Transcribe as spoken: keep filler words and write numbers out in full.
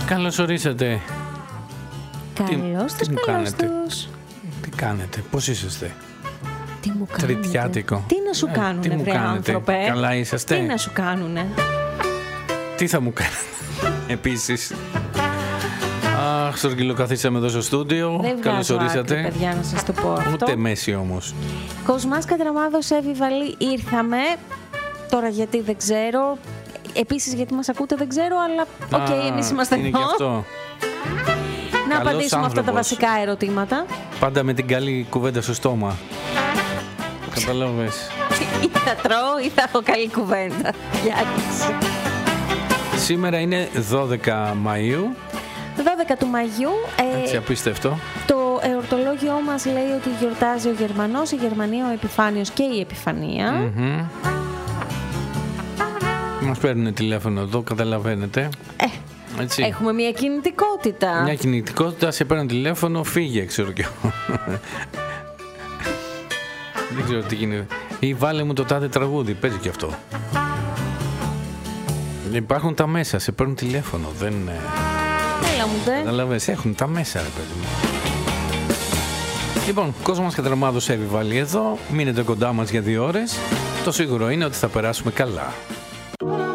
Καλώς ορίσατε. Καλώς τους, καλώς τους. Τι κάνετε, πώς είσαστε? Τι μου κάνετε? Τριτιάτικο. Τι να σου Ε, κάνουνε, τι μου βρε κάνετε? άνθρωπε? Καλά είσαστε? Τι να σου κάνουνε? Τι θα μου κάνετε επίσης? Αχ, στρογγυλοκαθίσαμε εδώ στο στούντιο. Δεν Καλώς βγάζω ορίσατε. άκρη, παιδιά, να σας το πω αυτό. Ούτε μέση όμως. Κοσμάς Κατραμάδος, Εύη Βαλή, ήρθαμε. Τώρα γιατί δεν ξέρω. Επίσης γιατί μας ακούτε δεν ξέρω, αλλά οκ, okay, εμείς είμαστε είναι εδώ. Και αυτό. Να Καλός απαντήσουμε αυτά τα άνθρωπος. βασικά ερωτήματα. Πάντα με την καλή κουβέντα στο στόμα. Καταλάβες. Ή θα τρώω ή θα έχω καλή κουβέντα. Γιάννης. Σήμερα είναι δώδεκα Μαΐου. δώδεκα του Μαΐου. Ε, Έτσι απίστευτο. Το εορτολόγιό μας λέει ότι γιορτάζει ο Γερμανός, η Γερμανία, ο Επιφάνιος και η Επιφανία. Mm-hmm. Μας παίρνουν τηλέφωνο εδώ, καταλαβαίνετε. Ε, Έτσι. Έχουμε μια κινητικότητα. Μια κινητικότητα, σε παίρνουν τηλέφωνο, φύγε, ξέρω κι εγώ. Δεν ξέρω τι γίνεται. Ή βάλε μου το τάδε τραγούδι, παίζει κι αυτό. Υπάρχουν τα μέσα, σε παίρνουν τηλέφωνο, δεν είναι... Έλα μου δε. Καταλαβαίνεις, έχουν τα μέσα, ρε παιδί μου. Λοιπόν, Κόσμος Κατραμάδος, Εύη Βαλή εδώ. Μείνετε κοντά μας για δύο ώρες. Το σίγουρο είναι ότι θα περάσουμε καλά.